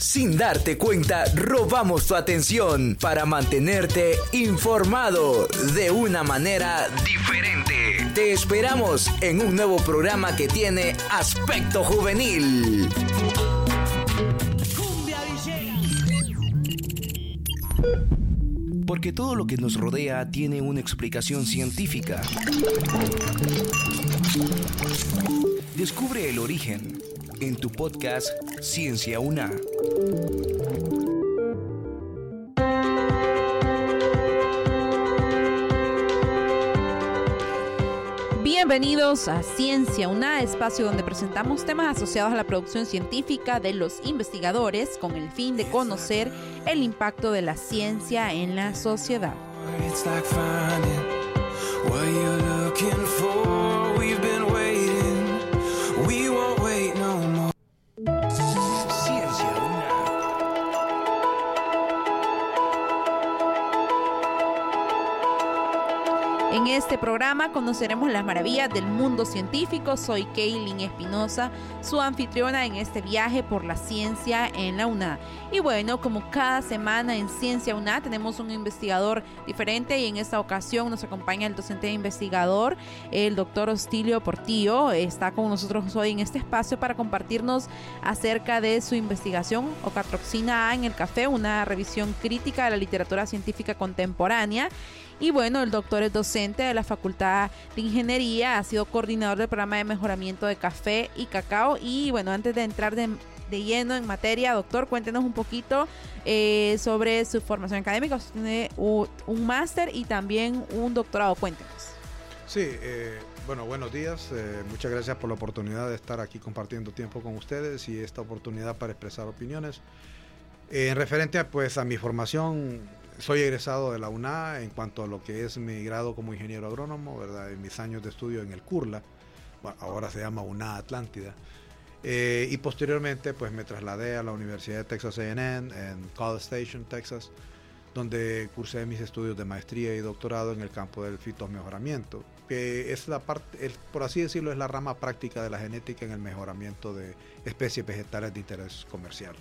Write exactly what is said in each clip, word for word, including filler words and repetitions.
Sin darte cuenta, robamos tu atención para mantenerte informado de una manera diferente. Te esperamos en un nuevo programa que tiene aspecto juvenil. Porque todo lo que nos rodea tiene una explicación científica. Descubre el origen en tu podcast Ciencia UNA. Bienvenidos a Ciencia UNA, espacio donde presentamos temas asociados a la producción científica de los investigadores con el fin de conocer el impacto de la ciencia en la sociedad. En este programa conoceremos las maravillas del mundo científico. Soy Kaylin Espinosa, su anfitriona en este viaje por la ciencia en la UNA. Y bueno, como cada semana en Ciencia UNA tenemos un investigador diferente y en esta ocasión nos acompaña el docente e investigador, el doctor Hostilio Portillo. Está con nosotros hoy en este espacio para compartirnos acerca de su investigación Ocatroxina A en el café, una revisión crítica de la literatura científica contemporánea. Y bueno, el doctor es docente de la Facultad de Ingeniería, ha sido coordinador del programa de mejoramiento de café y cacao. Y bueno, antes de entrar de, de lleno en materia, doctor, cuéntenos un poquito eh, sobre su formación académica. Usted tiene un, un máster y también un doctorado, cuéntenos. Sí, eh, bueno, buenos días. Eh, muchas gracias por la oportunidad de estar aquí compartiendo tiempo con ustedes y esta oportunidad para expresar opiniones. Eh, en referente a, pues, a mi formación, soy egresado de la UNA en cuanto a lo que es mi grado como ingeniero agrónomo, ¿verdad? En mis años de estudio en el CURLA, bueno, ahora se llama UNA Atlántida, eh, y posteriormente pues me trasladé a la Universidad de Texas A and M en College Station, Texas, donde cursé mis estudios de maestría y doctorado en el campo del fitomejoramiento, que es la parte, el, por así decirlo, es la rama práctica de la genética en el mejoramiento de especies vegetales de interés comercial.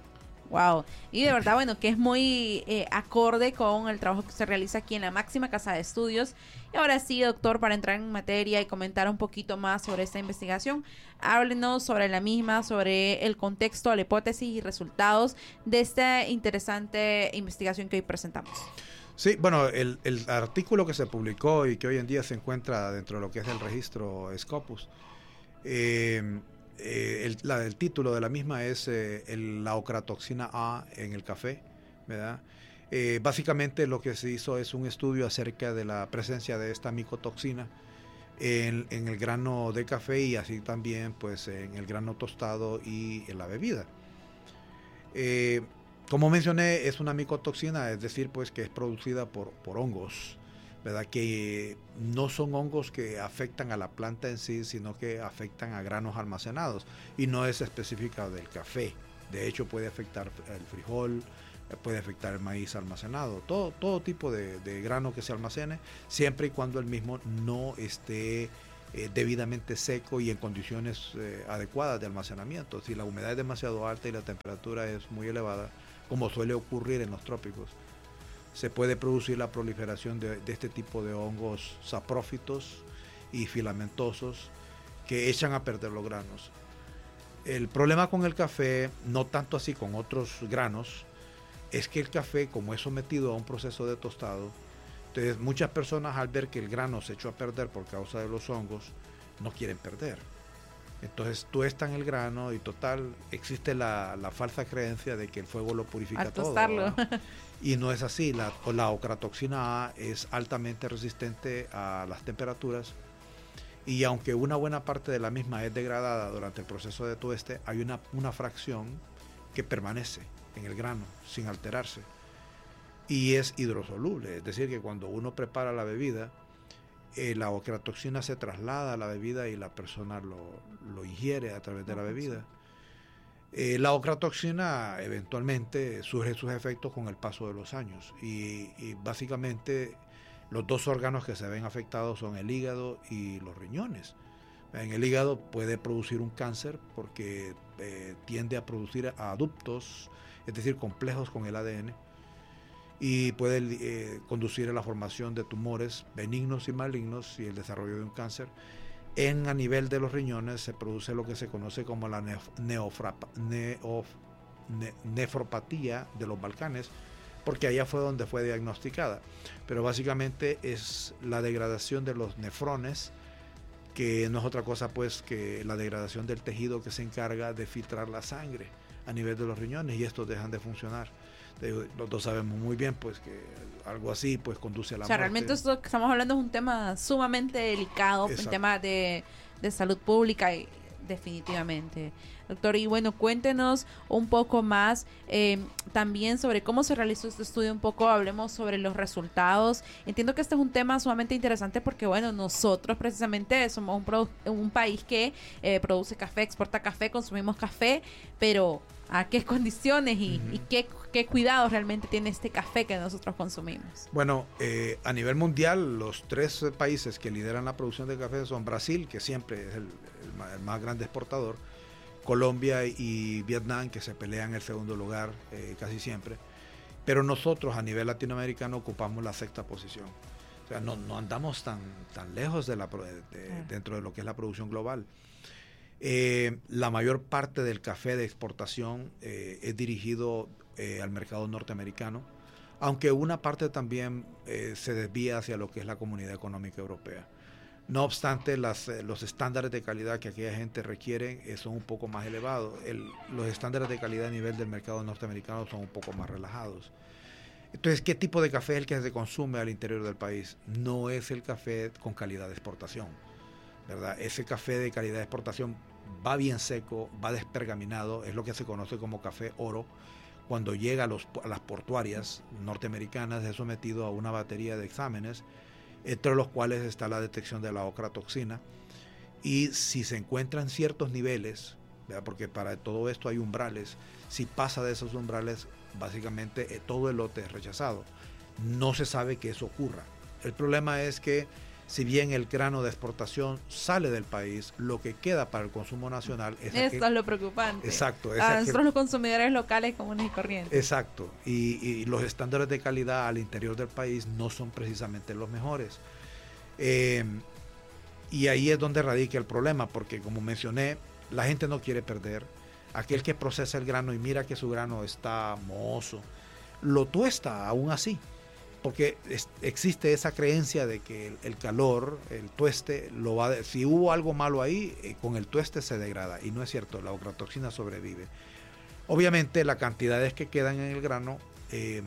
Wow, y de verdad, bueno, que es muy eh, acorde con el trabajo que se realiza aquí en la máxima casa de estudios. Y ahora sí, doctor, para entrar en materia y comentar un poquito más sobre esta investigación, háblenos sobre la misma, sobre el contexto, la hipótesis y resultados de esta interesante investigación que hoy presentamos. Sí, bueno, el, el artículo que se publicó y que hoy en día se encuentra dentro de lo que es el registro Scopus, eh, Eh, el, la, el título de la misma es eh, el, la ocratoxina A en el café, ¿verdad? Eh, básicamente lo que se hizo es un estudio acerca de la presencia de esta micotoxina en, en el grano de café y así también pues en el grano tostado y en la bebida. Eh, como mencioné, es una micotoxina, es decir, pues que es producida por, por hongos, ¿verdad? Que no son hongos que afectan a la planta en sí, sino que afectan a granos almacenados y no es específica del café. De hecho, puede afectar el frijol, puede afectar el maíz almacenado, todo, todo tipo de, de grano que se almacene, siempre y cuando el mismo no esté eh, debidamente seco y en condiciones eh, adecuadas de almacenamiento. Si la humedad es demasiado alta y la temperatura es muy elevada, como suele ocurrir en los trópicos, se puede producir la proliferación de, de este tipo de hongos saprófitos y filamentosos que echan a perder los granos. El problema con el café, no tanto así con otros granos, es que el café, como es sometido a un proceso de tostado, entonces muchas personas al ver que el grano se echó a perder por causa de los hongos, no quieren perder. Entonces tuestan el grano y total, existe la, la falsa creencia de que el fuego lo purifica al todo. tostarlo. Y no es así, la, la ocratoxina A es altamente resistente a las temperaturas y aunque una buena parte de la misma es degradada durante el proceso de tueste, hay una, una fracción que permanece en el grano sin alterarse y es hidrosoluble, es decir que cuando uno prepara la bebida, Eh, la ocratoxina se traslada a la bebida y la persona lo, lo ingiere a través de la bebida. Eh, la ocratoxina eventualmente surge sus efectos con el paso de los años y, y básicamente los dos órganos que se ven afectados son el hígado y los riñones, En el hígado puede producir un cáncer porque eh, tiende a producir aductos, es decir, complejos con el A D N, y puede eh, conducir a la formación de tumores benignos y malignos y el desarrollo de un cáncer. En a nivel de los riñones se produce lo que se conoce como la nef- neofrapa, neof, ne, nefropatía de los Balcanes, porque allá fue donde fue diagnosticada. Pero básicamente es la degradación de los nefrones, que no es otra cosa pues que la degradación del tejido que se encarga de filtrar la sangre a nivel de los riñones, y estos dejan de funcionar. Los dos sabemos muy bien pues que algo así pues conduce a la o sea, muerte. Realmente esto que estamos hablando es un tema sumamente delicado, un tema de, de salud pública, y definitivamente. Doctor, y bueno, cuéntenos un poco más eh, también sobre cómo se realizó este estudio, un poco hablemos sobre los resultados. Entiendo que este es un tema sumamente interesante porque, bueno, nosotros precisamente somos un, produ- un país que eh, produce café, exporta café, consumimos café, pero ¿a qué condiciones y, uh-huh. y qué, qué cuidados realmente tiene este café que nosotros consumimos? Bueno, eh, a nivel mundial, los tres países que lideran la producción de café son Brasil, que siempre es el, el, el más grande exportador, Colombia y Vietnam, que se pelean el segundo lugar eh, casi siempre, pero nosotros a nivel latinoamericano ocupamos la sexta posición. O sea, no, no andamos tan, tan lejos de la, de, de, dentro de lo que es la producción global. Eh, la mayor parte del café de exportación eh, es dirigido eh, al mercado norteamericano, aunque una parte también eh, se desvía hacia lo que es la Comunidad Económica Europea. No obstante, las, eh, los estándares de calidad que aquella gente requiere eh, son un poco más elevados. El, los estándares de calidad a nivel del mercado norteamericano son un poco más relajados. Entonces, ¿qué tipo de café es el que se consume al interior del país? No es el café con calidad de exportación, ¿verdad? Ese café de calidad de exportación va bien seco, va despergaminado, es lo que se conoce como café oro. Cuando llega a, los, a las portuarias norteamericanas es sometido a una batería de exámenes, entre los cuales está la detección de la ocratoxina, y si se encuentran ciertos niveles, ¿verdad? Porque para todo esto hay umbrales, si pasa de esos umbrales, básicamente eh, todo el lote es rechazado. No se sabe que eso ocurra. El problema es que si bien el grano de exportación sale del país, lo que queda para el consumo nacional es... Eso aquel, es lo preocupante. Exacto. Es a aquel, nosotros los consumidores locales comunes y corrientes. Exacto. Y, y los estándares de calidad al interior del país no son precisamente los mejores. Eh, y ahí es donde radica el problema, porque como mencioné, la gente no quiere perder. Aquel que procesa el grano y mira que su grano está mohoso, lo tuesta aún así. Porque es, existe esa creencia de que el, el calor, el tueste, lo va de, si hubo algo malo ahí, eh, con el tueste se degrada. Y no es cierto, la ocratoxina sobrevive. Obviamente las cantidades que quedan en el grano eh,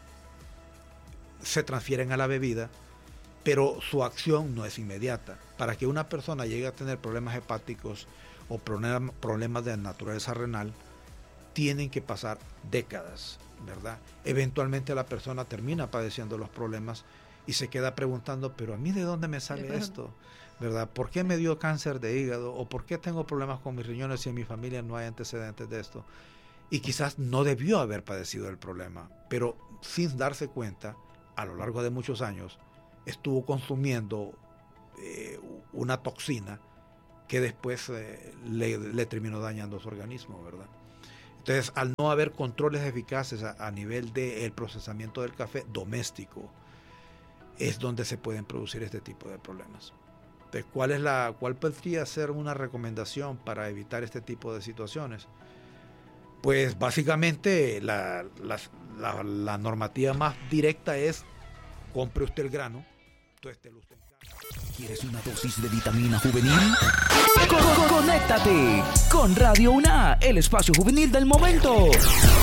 se transfieren a la bebida, pero su acción no es inmediata. Para que una persona llegue a tener problemas hepáticos o problem, problemas de naturaleza renal, tienen que pasar décadas, ¿verdad? Eventualmente la persona termina padeciendo los problemas y se queda preguntando, pero a mí ¿de dónde me sale esto? ¿Verdad? ¿Por qué me dio cáncer de hígado? ¿O por qué tengo problemas con mis riñones si en mi familia no hay antecedentes de esto? Y quizás no debió haber padecido el problema, pero sin darse cuenta, a lo largo de muchos años, estuvo consumiendo eh, una toxina que después eh, le, le terminó dañando su organismo, ¿verdad? Entonces, al no haber controles eficaces a, a nivel del procesamiento del café doméstico, es donde se pueden producir este tipo de problemas. Entonces, ¿cuál es la, cuál podría ser una recomendación para evitar este tipo de situaciones? Pues básicamente la, la, la, la normativa más directa es compre usted el grano, tuéstelo usted en casa. ¿Quieres una dosis de vitamina juvenil? Conéctate con Radio U N A, el espacio juvenil del momento.